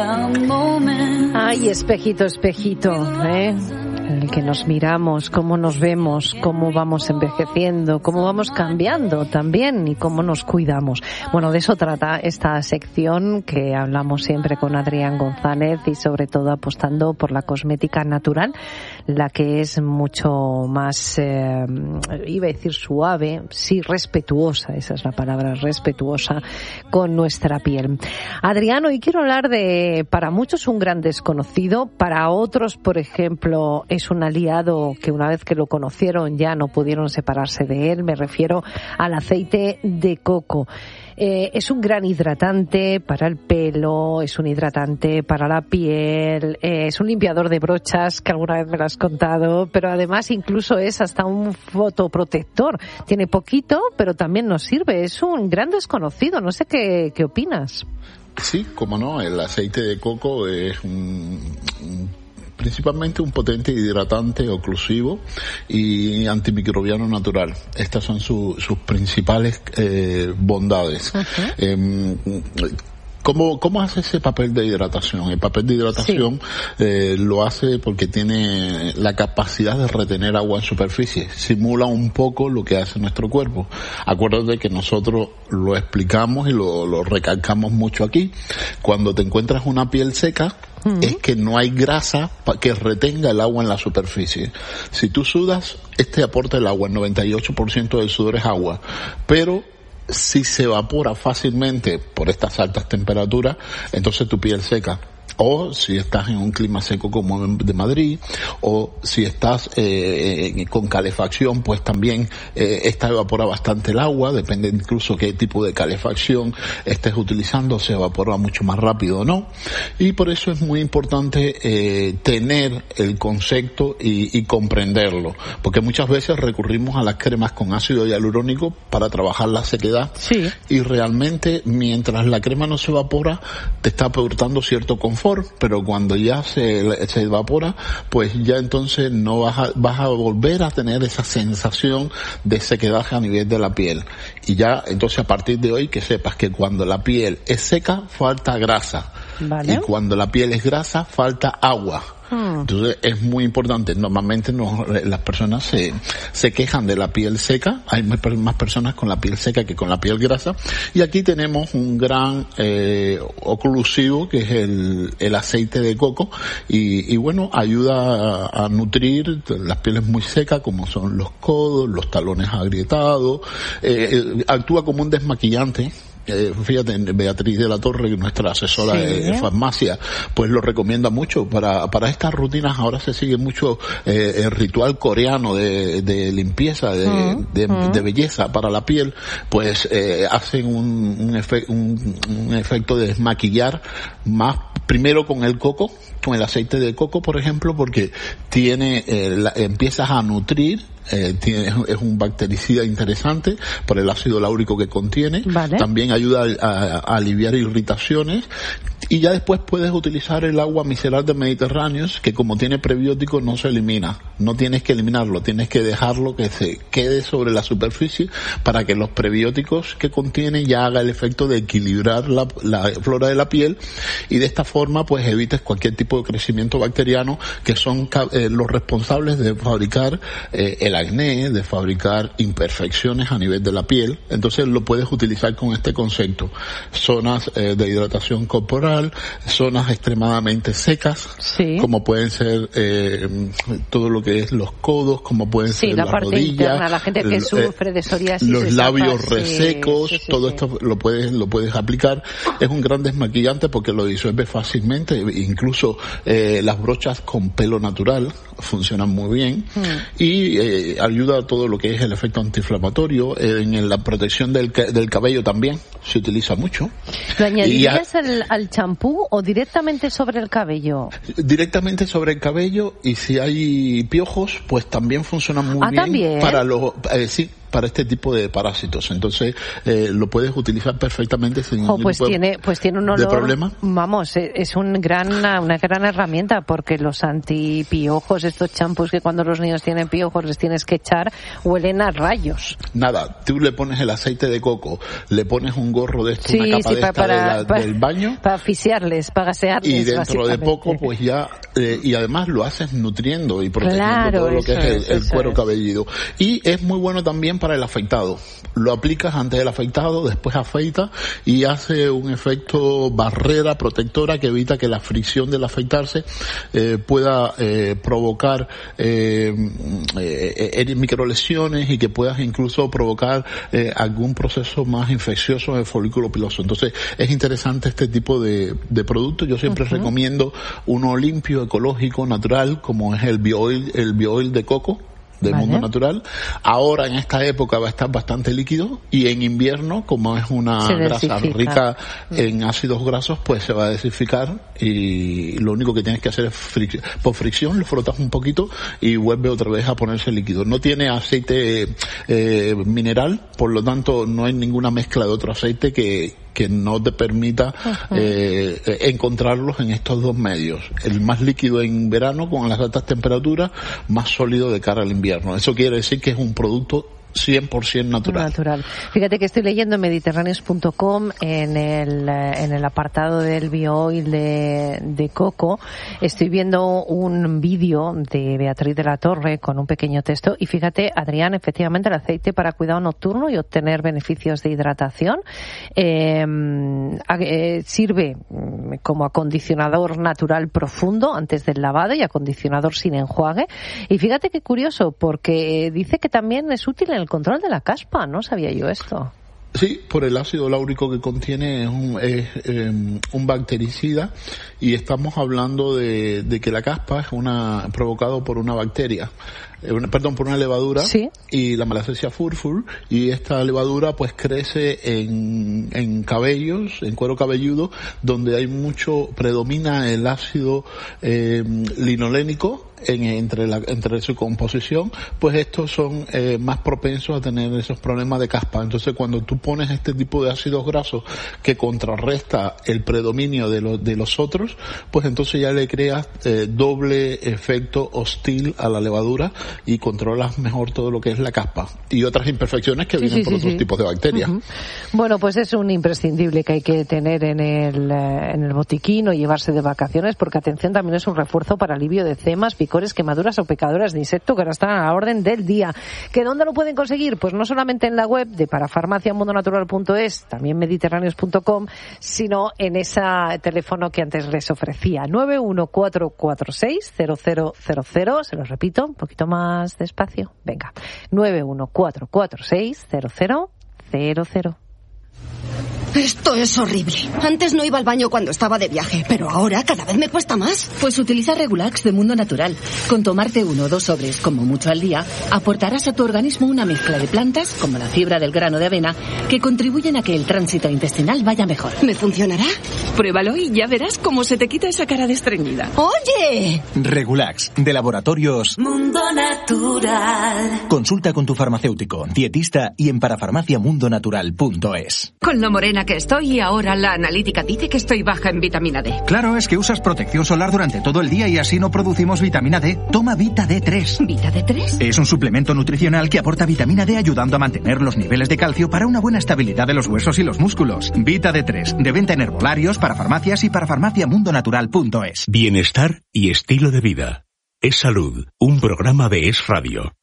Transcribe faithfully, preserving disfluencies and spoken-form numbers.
Ay, espejito, espejito, ¿eh? En el que nos miramos, cómo nos vemos, cómo vamos envejeciendo, cómo vamos cambiando también y cómo nos cuidamos. Bueno, de eso trata esta sección que hablamos siempre con Adrián González y sobre todo apostando por la cosmética natural, la que es mucho más, eh, iba a decir suave, sí, respetuosa, esa es la palabra, respetuosa con nuestra piel. Adrián, hoy quiero hablar de, para muchos, un gran desconocido, para otros, por ejemplo, es un aliado que una vez que lo conocieron ya no pudieron separarse de él. Me refiero al aceite de coco. Eh, es un gran hidratante para el pelo, es un hidratante para la piel, eh, es un limpiador de brochas, que alguna vez me lo has contado, pero además incluso es hasta un fotoprotector. Tiene poquito, pero también nos sirve. Es un gran desconocido. No sé qué, qué opinas. Sí, cómo no, el aceite de coco es un, un principalmente un potente hidratante oclusivo y antimicrobiano natural. Estas son su, sus principales eh, bondades. Uh-huh. Eh, ¿Cómo, ¿Cómo hace ese papel de hidratación? El papel de hidratación sí. eh, lo hace porque tiene la capacidad de retener agua en superficie. Simula un poco lo que hace nuestro cuerpo. Acuérdate que nosotros lo explicamos y lo, lo recalcamos mucho aquí. Cuando te encuentras una piel seca, Uh-huh. es que no hay grasa que retenga el agua en la superficie. Si tú sudas, este aporta el agua, el noventa y ocho por ciento del sudor es agua, pero si se evapora fácilmente por estas altas temperaturas, entonces tu piel seca. O si estás en un clima seco como de Madrid, o si estás eh, con calefacción, pues también eh, esta evapora bastante el agua, depende incluso qué tipo de calefacción estés utilizando, se evapora mucho más rápido o no. Y por eso es muy importante eh, tener el concepto y, y comprenderlo, porque muchas veces recurrimos a las cremas con ácido hialurónico para trabajar la sequedad, sí. y realmente mientras la crema no se evapora, te está aportando cierto confort, pero cuando ya se, se evapora, pues ya entonces no vas a, vas a volver a tener esa sensación de sequedad a nivel de la piel. Y ya entonces a partir de hoy que sepas que cuando la piel es seca, falta grasa. Vale. Y cuando la piel es grasa, falta agua. Entonces es muy importante. Normalmente no, las personas se, se quejan de la piel seca. Hay más, más personas con la piel seca que con la piel grasa. Y aquí tenemos un gran eh, oclusivo que es el, el aceite de coco. Y, y bueno, ayuda a, a nutrir las pieles muy secas como son los codos, los talones agrietados. Eh, actúa como un desmaquillante. Eh, fíjate, Beatriz de la Torre, nuestra asesora sí. de, de farmacia, pues lo recomienda mucho para para estas rutinas. Ahora se sigue mucho eh, el ritual coreano de, de limpieza, de, uh-huh. de, de belleza para la piel, pues eh, hacen un, un, efe, un, un efecto de desmaquillar más, primero con el coco, con el aceite de coco, por ejemplo, porque tiene eh, la, empiezas a nutrir. Eh, tiene, es un bactericida interesante por el ácido láurico que contiene. Vale. También ayuda a, a, a aliviar irritaciones. Y ya después puedes utilizar el agua micelar del Mediterráneo, que como tiene prebióticos no se elimina. No tienes que eliminarlo, tienes que dejarlo que se quede sobre la superficie para que los prebióticos que contiene ya haga el efecto de equilibrar la, la flora de la piel, y de esta forma pues evites cualquier tipo de crecimiento bacteriano que son eh, los responsables de fabricar eh, el acné, de fabricar imperfecciones a nivel de la piel. Entonces lo puedes utilizar con este concepto. Zonas eh, de hidratación corporal, zonas extremadamente secas, sí. como pueden ser eh, todo lo que es los codos, como pueden sí, ser la las parte rodillas, interna, la gente que el, sufre de psoriasis, los labios esas, resecos, sí, sí, sí, todo sí. esto lo puedes lo puedes aplicar. Es un gran desmaquillante porque lo disuelve fácilmente. Incluso eh, las brochas con pelo natural funcionan muy bien, hmm. y eh, ayuda a todo lo que es el efecto antiinflamatorio. Eh, en la protección del, del cabello también se utiliza mucho. ¿Lo añadirías al, al champú o directamente sobre el cabello? Directamente sobre el cabello, y si hay piojos, pues también funciona muy ah, bien ¿también? para los, eh, sí, para este tipo de parásitos. Entonces, eh, lo puedes utilizar perfectamente sin oh, ningún pues tipo tiene, pues tiene un olor, de problema. Vamos, es un gran, una gran herramienta, porque los antipiojos, estos champús que cuando los niños tienen piojos les tienes que echar, huelen a rayos. Nada, tú le pones el aceite de coco, le pones un gorro de esto, sí, una capa sí, de para, esta para, de la, para, del baño. Para asfixiarles, para gasearles. Y dentro de poco, pues ya, eh, y además lo haces nutriendo y protegiendo claro, todo lo que es el, es, el cuero es. cabelludo. Y es muy bueno también para el afeitado. Lo aplicas antes del afeitado, después afeita y hace un efecto barrera protectora que evita que la fricción del afeitarse eh, pueda eh, provocar eh, eh, microlesiones y que puedas incluso provocar eh, algún proceso más infeccioso en el folículo piloso. Entonces es interesante este tipo de, de producto. Yo siempre uh-huh. recomiendo uno limpio, ecológico, natural, como es el bioil, el bioil de coco del vale. Mundo natural. Ahora en esta época va a estar bastante líquido y en invierno, como es una grasa rica en ácidos grasos, pues se va a desificar y lo único que tienes que hacer es fricción. Por fricción lo frotas un poquito y vuelve otra vez a ponerse líquido. No tiene aceite eh, mineral, por lo tanto no hay ninguna mezcla de otro aceite que que no te permita uh-huh. eh, encontrarlos en estos dos medios. El más líquido en verano con las altas temperaturas, más sólido de cara al invierno. Eso quiere decir que es un producto cien por ciento natural. Natural. Fíjate que estoy leyendo en mediterráneos punto com en el en el apartado del bioil de, de coco, estoy viendo un vídeo de Beatriz de la Torre con un pequeño texto y fíjate, Adrián, efectivamente el aceite para cuidado nocturno y obtener beneficios de hidratación eh, eh, sirve como acondicionador natural profundo antes del lavado y acondicionador sin enjuague. Y fíjate qué curioso, porque dice que también es útil en el control de la caspa, no sabía yo esto. Sí, por el ácido láurico que contiene, es un, es, eh, un bactericida y estamos hablando de, de que la caspa es una provocado por una bacteria. Una, perdón, por una levadura ¿sí? y la Malassezia furfur, y esta levadura pues crece en, en cabellos, en cuero cabelludo, donde hay mucho, predomina el ácido eh, linolénico en, entre la, entre su composición, pues estos son eh, más propensos a tener esos problemas de caspa. Entonces cuando tú pones este tipo de ácidos grasos que contrarresta el predominio de los, de los otros, pues entonces ya le creas eh, doble efecto hostil a la levadura y controlas mejor todo lo que es la caspa y otras imperfecciones que sí, vienen sí, por sí, otros sí. tipos de bacterias. Uh-huh. Bueno, pues es un imprescindible que hay que tener en el, en el botiquín o llevarse de vacaciones, porque atención, también es un refuerzo para alivio de cemas, picores, quemaduras o picaduras de insecto, que ahora están a la orden del día. ¿Que dónde lo pueden conseguir? Pues no solamente en la web de parafarmacia mundo natural punto es, también mediterráneos punto com, sino en ese teléfono que antes les ofrecía, nueve uno cuatro cuatro seis cero cero cero cero, se lo repito, un poquito más más despacio. Venga, nueve uno cuatro cuatro seis cero cero cero cero. Esto es horrible. Antes no iba al baño cuando estaba de viaje, pero ahora cada vez me cuesta más. Pues utiliza Regulax de Mundo Natural. Con tomarte uno o dos sobres, como mucho al día, aportarás a tu organismo una mezcla de plantas, como la fibra del grano de avena, que contribuyen a que el tránsito intestinal vaya mejor. ¿Me funcionará? Pruébalo y ya verás cómo se te quita esa cara de estreñida. ¡Oye! Regulax, de Laboratorios Mundo Natural. Consulta con tu farmacéutico, dietista y en parafarmacia mundo natural punto es. Con lo morena que estoy y ahora la analítica dice que estoy baja en vitamina D. Claro, es que usas protección solar durante todo el día y así no producimos vitamina D. Toma Vita D tres. ¿Vita D tres? Es un suplemento nutricional que aporta vitamina D ayudando a mantener los niveles de calcio para una buena estabilidad de los huesos y los músculos. Vita D tres, de venta en herbolarios, para farmacias y para farmacia mundo natural punto es. Bienestar y estilo de vida. Es Salud, un programa de Es Radio.